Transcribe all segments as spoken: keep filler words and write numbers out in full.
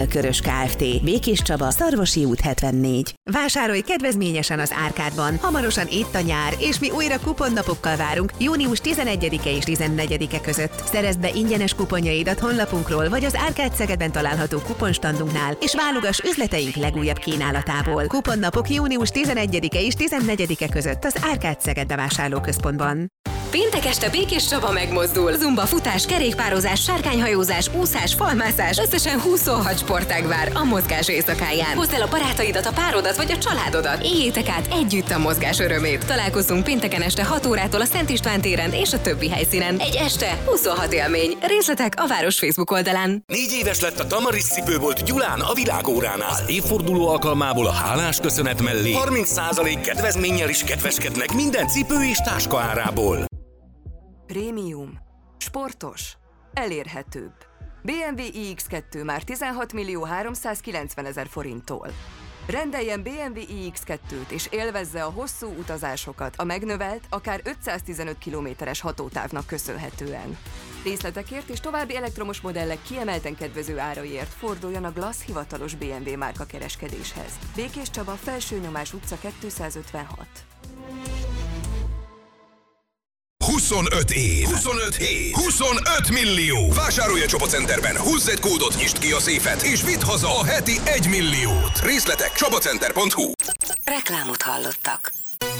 Körös Kft. Békés Csaba, Szarvasi út hetvennégy. Vásárolj kedvezményesen az Árkádban. Hamarosan itt a nyár, és mi újra kuponnapokkal várunk június tizenegyedike és tizennegyedike között. Szerezd be ingyenes kuponjaidat honlapunkról, vagy az Árkád Szegedben található kuponstandunknál, és válogass üzleteink legújabb kínálatából. Kuponnapok június tizenegyedike és tizennegyedike között az Árkád Szeged bevásárlóközpontban. Péntek este Békés Csaba megmozdul. Zumba, futás, kerékpározás, sárkányhajózás, úszás, falmászás, összesen huszonhat sportág vár a mozgás éjszakáján. Hozd el a barátaidat, a párodat vagy a családodat. Éljétek át együtt a mozgás örömét. Találkozzunk pénteken este hat órától a Szent István téren és a többi helyszínen. Egy este, huszonhat élmény. Részletek a város Facebook oldalán. Négy éves lett a Tamaris cipőbolt Gyulán a Világóránál. Az évforduló alkalmából a hálás köszönet mellé harminc százalék kedvezménnyel is kedveskednek minden cipő és táska árából. Prémium, sportos, elérhetőbb. bé em vé i iksz kettő már tizenhat millió háromszázkilencvenezer forinttól. Rendeljen bé em vé i iksz kettőt és élvezze a hosszú utazásokat a megnövelt, akár ötszáztizenöt kilométeres hatótávnak köszönhetően. Részletekért és további elektromos modellek kiemelten kedvező áraiért forduljon a Glass hivatalos bé em vé márka kereskedéshez. Békés Csaba, Felsőnyomás utca kétszázötvenhat. huszonöt év, huszonöt hét, huszonöt millió. Vásárolj a Csopa Centerben, húzz egy kódot, nyisd ki a széfet, és vidd haza a heti egy milliót. Részletek csopacenter pont hu. Reklámot hallottak.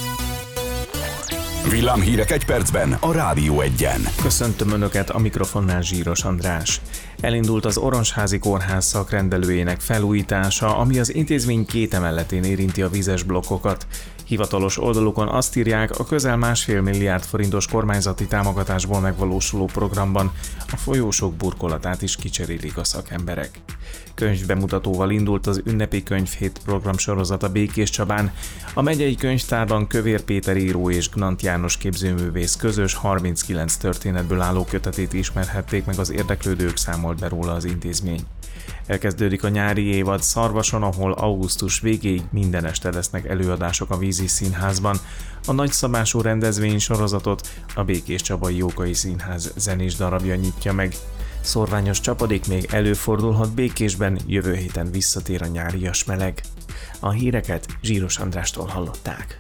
Villámhírek egy percben a Rádió egyen. Köszöntöm Önöket, a mikrofonnál Zsíros András. Elindult az Orosházi Kórház szakrendelőjének felújítása, ami az intézmény két emeletén érinti a vízes blokkokat. Hivatalos oldalukon azt írják, a közel másfél milliárd forintos kormányzati támogatásból megvalósuló programban a folyósok burkolatát is kicserélik a szakemberek. Könyvbemutatóval indult az ünnepi könyvhét programsorozata Békés Csabán. A megyei könyvtárban Kövér Péter író és Gnant János képzőművész közös harminckilenc történetből álló kötetét ismerhették meg az érdeklődők, számolt be róla az intézmény. Elkezdődik a nyári évad Szarvason, ahol augusztus végéig minden este lesznek előadások a Vízi Színházban. A nagyszabású rendezvény sorozatot a Békés Csabai Jókai Színház zenés darabja nyitja meg. Szorványos csapadék még előfordulhat Békésben, jövő héten visszatér a nyárias meleg. A híreket Zsíros Andrástól hallották.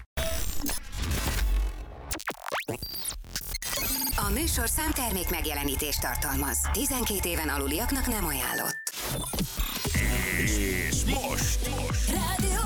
A műsor számtermék megjelenítést tartalmaz. tizenkét éven aluliaknak nem ajánlott. És most, most. Rádió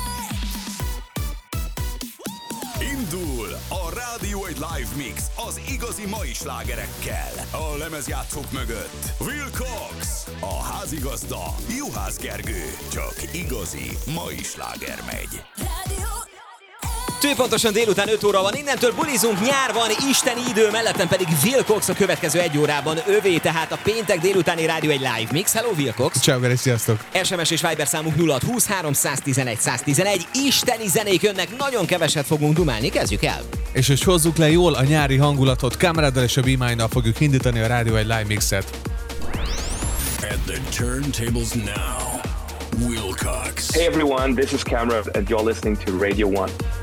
Indul a Rádió egy Live Mix az igazi mai slágerekkel. A lemezjátszók mögött Will Cox, a házigazda Juhász Gergő. Csak igazi mai sláger megy. Rádió Pontosan délután öt óra van, innentől bulizunk, nyár van, isteni idő, mellettem pedig Will Cox a következő egy órában övé, tehát a péntek délutáni Rádió egy Live Mix. Hello, Will Cox! Ciao, Geri, sziasztok! es em es és Viber számunk nulla hat húsz háromszáztizenegy száztizenegy. Isteni zenék jönnek, nagyon keveset fogunk dumálni, kezdjük el! És hogy hozzuk le jól a nyári hangulatot, Kamraddal és a Be Mine-nal fogjuk indítani a Rádió egy Live Mixet. At the turntables now, Will Cox. Hey everyone, this is Kamrad and you're listening to Radio one.